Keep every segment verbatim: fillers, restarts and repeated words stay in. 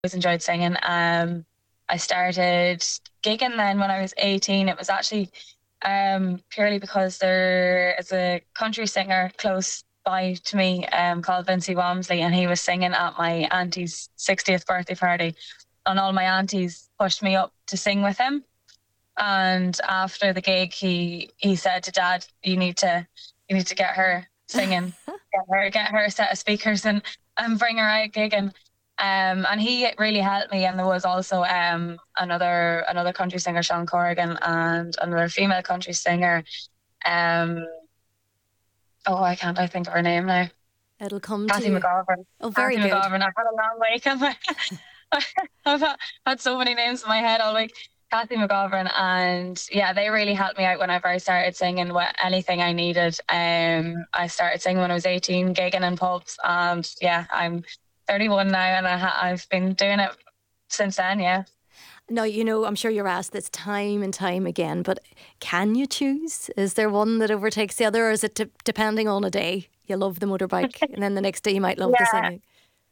always enjoyed singing. Um, I started gigging then when I was eighteen. It was actually um, purely because there is a country singer close by to me um, called Vincey Walmsley, and he was singing at my auntie's sixtieth birthday party. And all my aunties pushed me up to sing with him. And after the gig, he he said to Dad, "You need to you need to get her singing, get her get her a set of speakers and and bring her out gigging." Um, and he really helped me. And there was also um another another country singer, Sean Corrigan, and another female country singer. Um, oh, I can't I think of her name now. It'll come to Kathy you. McGovern. Oh, very Kathy good. McGovern. I've had a long week. I've had, had so many names in my head all week. Kathy McGovern, and yeah, they really helped me out whenever I started singing what anything I needed. Um, I started singing when I was eighteen, gigging in pubs, and yeah, I'm thirty-one now, and I ha- I've been doing it since then. Yeah. Now, you know, I'm sure you're asked this time and time again, but can you choose? Is there one that overtakes the other, or is it t- depending on a day? You love the motorbike, and then the next day you might love the Yeah, singing.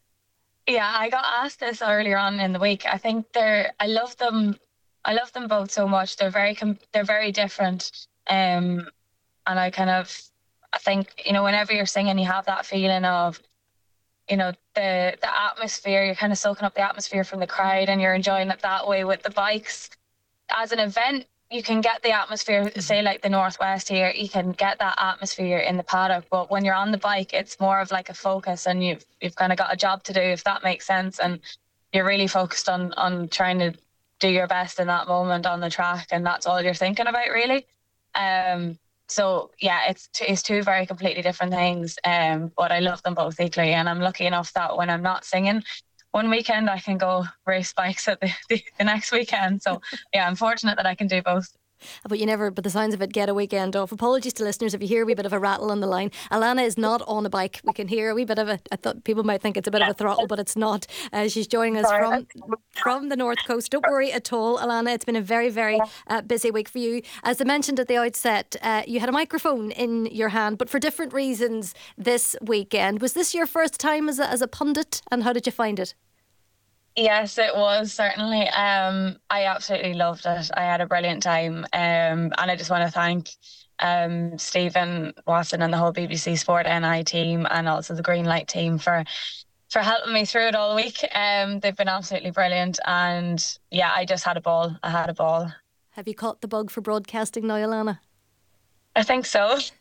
yeah. I got asked this earlier on in the week. I think they're. I love them. I love them both so much. They're very. Com- they're very different. Um, and I kind of. I think you know whenever you're singing, you have that feeling of you know the the atmosphere. You're kind of soaking up the atmosphere from the crowd, and you're enjoying it that way. With the bikes, as an event, you can get the atmosphere, say like the Northwest here, you can get that atmosphere in the paddock. But when you're on the bike, it's more of like a focus, and you've you've kind of got a job to do, if that makes sense. And you're really focused on on trying to do your best in that moment on the track, and that's all you're thinking about, really. Um, so yeah, it's t- it's two very completely different things. Um, but I love them both equally, and I'm lucky enough that when I'm not singing, one weekend I can go race bikes at the, the, the next weekend. So yeah, I'm fortunate that I can do both. But you never, but the signs of it, get a weekend off. Apologies to listeners if you hear a wee bit of a rattle on the line. Alana is not on a bike. We can hear a wee bit of a, I thought people might think it's a bit of a throttle, but it's not. Uh, she's joining us Sorry. from from the North Coast. Don't worry at all, Alana. It's been a very, very uh, busy week for you. As I mentioned at the outset, uh, you had a microphone in your hand, but for different reasons this weekend. Was this your first time as a, as a pundit, and how did you find it? Yes, it was certainly. Um, I absolutely loved it. I had a brilliant time. Um, and I just want to thank um, Stephen Watson and the whole B B C Sport N I team, and also the Greenlight team for for helping me through it all week. Um, they've been absolutely brilliant, and yeah, I just had a ball. I had a ball. Have you caught the bug for broadcasting now, Alana? I think so. It's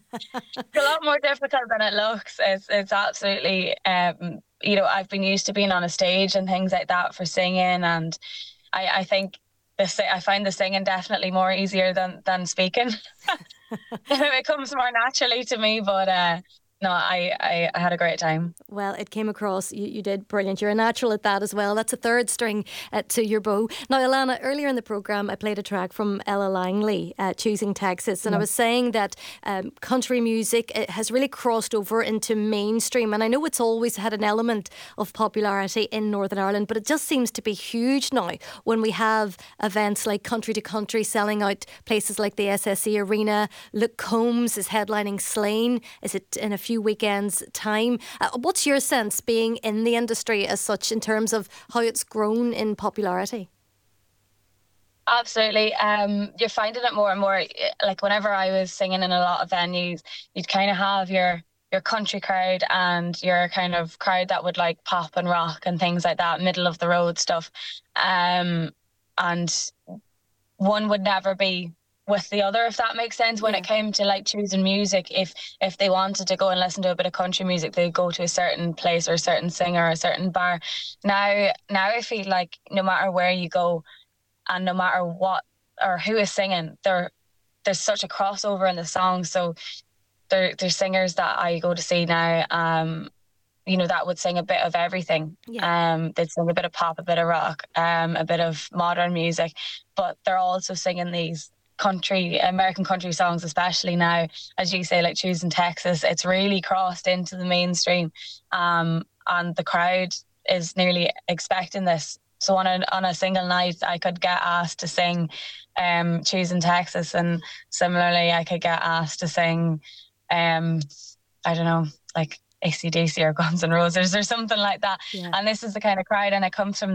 a lot more difficult than it looks. It's it's absolutely um you know, I've been used to being on a stage and things like that for singing, and I, I think the si- I find the singing definitely more easier than than speaking. It comes more naturally to me, but uh no, I, I, I had a great time. Well, it came across. You, you did brilliant. You're a natural at that as well. That's a third string uh, to your bow. Now, Alana, earlier in the programme, I played a track from Ella Langley, uh, Choosing Texas. And I was saying that um, country music it has really crossed over into mainstream. And I know it's always had an element of popularity in Northern Ireland, but it just seems to be huge now when we have events like Country to Country selling out places like the S S E Arena. Luke Combs is headlining Slane. Is it in a few weekends' time? Uh, what's your sense being in the industry as such in terms of how it's grown in popularity? Absolutely. Um, you're finding it more and more. Like whenever I was singing in a lot of venues, you'd kind of have your your country crowd and your kind of crowd that would like pop and rock and things like that, middle of the road stuff. Um, and one would never be with the other, if that makes sense. When Yeah. it came to like choosing music, if if they wanted to go and listen to a bit of country music, they'd go to a certain place or a certain singer or a certain bar. Now, now I feel like no matter where you go and no matter what or who is singing, there there's such a crossover in the songs. So there there's singers that I go to see now, um, you know, that would sing a bit of everything. Yeah. Um, they'd sing a bit of pop, a bit of rock, um, a bit of modern music, but they're also singing these country, American country songs, especially now, as you say, like Choosing Texas. It's really crossed into the mainstream, um, and the crowd is nearly expecting this. So on a on a single night, I could get asked to sing um, Choosing Texas, and similarly, I could get asked to sing, um, I don't know, like A C D C or Guns N' Roses or something like that. Yeah. And this is the kind of crowd, and it comes from